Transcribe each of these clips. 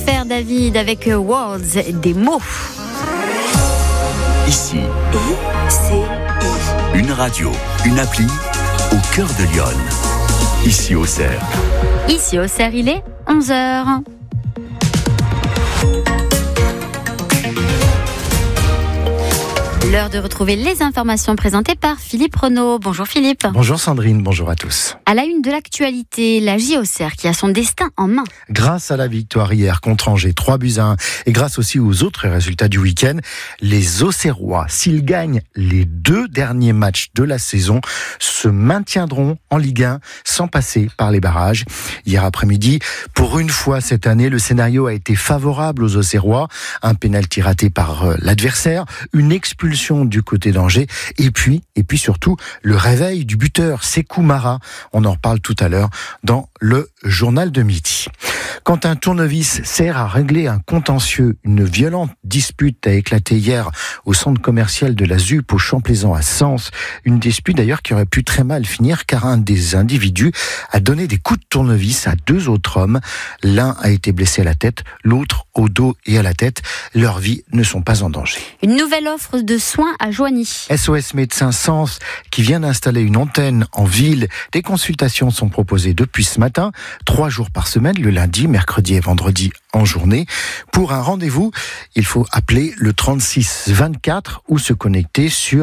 faire, David, avec Words, des mots. Ici, une radio, une appli au cœur de Lyon. Ici Auxerre. Ici Auxerre, il est 11h. L'heure de retrouver les informations présentées par Philippe Renaud. Bonjour Philippe. Bonjour Sandrine, bonjour à tous. À la une de l'actualité, la JO Auxerre qui a son destin en main. Grâce à la victoire hier contre Angers, 3-1, et grâce aussi aux autres résultats du week-end, les Auxerrois, s'ils gagnent les 2 derniers matchs de la saison, se maintiendront en Ligue 1 sans passer par les barrages. Hier après-midi, pour une fois cette année, le scénario a été favorable aux Auxerrois. Un pénalty raté par l'adversaire, une expulsion du côté d'Angers, et puis surtout le réveil du buteur Sékou Mara. On en reparle tout à l'heure dans le journal de midi. Quand un tournevis sert à régler un contentieux, une violente dispute a éclaté hier au centre commercial de la ZUP au Champ-Plaisant à Sens. Une dispute d'ailleurs qui aurait pu très mal finir car un des individus a donné des coups de tournevis à 2 autres hommes. L'un a été blessé à la tête, l'autre au dos et à la tête. Leurs vies ne sont pas en danger. Une nouvelle offre de soins à Joigny. SOS Médecins Sens qui vient d'installer une antenne en ville. Des consultations sont proposées depuis ce matin, 3 jours par semaine, le lundi, mercredi et vendredi en journée. Pour un rendez-vous, il faut appeler le 36 24 ou se connecter sur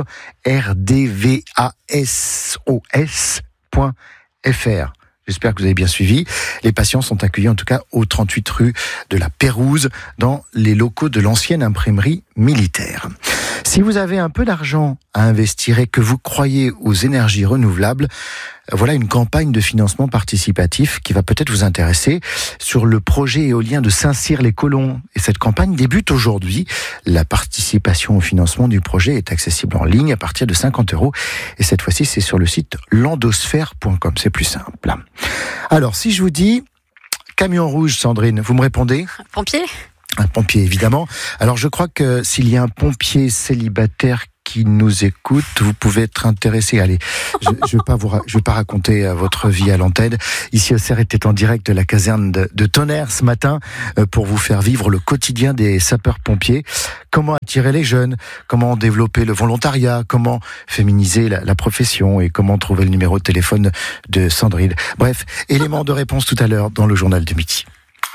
rdvasos.fr. J'espère que vous avez bien suivi. Les patients sont accueillis en tout cas au 38 rue de la Pérouse dans les locaux de l'ancienne imprimerie militaire. Si vous avez un peu d'argent à investir et que vous croyez aux énergies renouvelables, voilà une campagne de financement participatif qui va peut-être vous intéresser sur le projet éolien de Saint-Cyr-les-Colons. Et cette campagne débute aujourd'hui. La participation au financement du projet est accessible en ligne à partir de 50 €. Et cette fois-ci, c'est sur le site landosphère.com. C'est plus simple. Alors, si je vous dis camion rouge, Sandrine, vous me répondez ? Pompier ? Un pompier, évidemment. Alors, je crois que s'il y a un pompier célibataire qui nous écoute, vous pouvez être intéressé. Allez, je vais pas raconter votre vie à l'antenne. Ici, Auxerre était en direct de la caserne de Tonnerre ce matin pour vous faire vivre le quotidien des sapeurs-pompiers. Comment attirer les jeunes, comment développer le volontariat, comment féminiser la profession et comment trouver le numéro de téléphone de Sandrine. Bref, éléments de réponse tout à l'heure dans le journal de midi.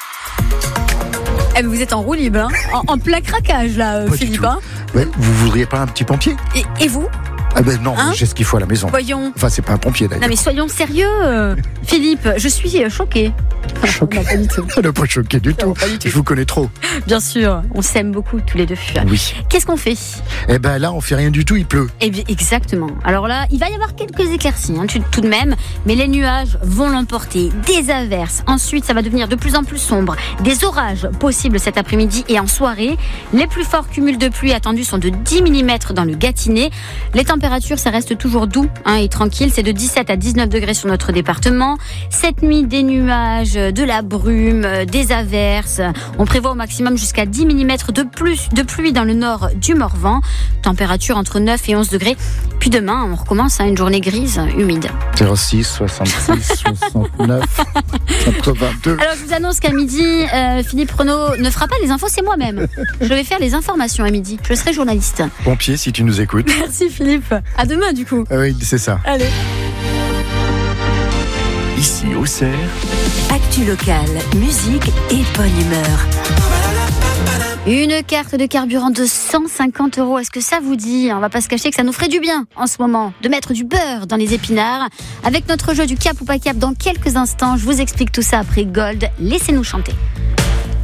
Eh, vous êtes en roue libre, hein, en plein craquage là, Philippe. Hein. Ouais, vous voudriez pas un petit pompier ? Et vous ? Ah ben non, j'ai ce qu'il faut à la maison. Voyons. Enfin, c'est pas un pompier d'ailleurs. Non mais soyons sérieux, Philippe. Je suis choquée. Choquée. Non, pas du tout. Elle n'est pas choquée du tout. Je vous connais trop. Bien sûr, on s'aime beaucoup tous les deux. Oui. Qu'est-ce qu'on fait ? Eh ben là, on fait rien du tout, il pleut. Eh bien, exactement. Alors là, il va y avoir quelques éclaircies, hein, tout de même, mais les nuages vont l'emporter. Des averses. Ensuite, ça va devenir de plus en plus sombre. Des orages possibles cet après-midi et en soirée. Les plus forts cumuls de pluie attendus sont de 10 mm dans le Gâtinais. Les températures, ça reste toujours doux et tranquille. C'est de 17 à 19 degrés sur notre département. Cette nuit, des nuages, de la brume, des averses. On prévoit au maximum jusqu'à 10 mm de pluie dans le nord du Morvan. Température entre 9 et 11 degrés. Puis demain, on recommence une journée grise, humide. 06, 66, 69, 82. Alors, je vous annonce qu'à midi, Philippe Renaud ne fera pas les infos, c'est moi-même. Je vais faire les informations à midi. Je serai journaliste. Pompier, si tu nous écoutes. Merci Philippe. À demain, du coup. Oui, c'est ça. Allez. Ici Auxerre. Actu locale, musique et bonne humeur. Une carte de carburant de 150 €. Est-ce que ça vous dit ? On va pas se cacher que ça nous ferait du bien en ce moment de mettre du beurre dans les épinards. Avec notre jeu du cap ou pas cap dans quelques instants, je vous explique tout ça après Gold. Laissez-nous chanter.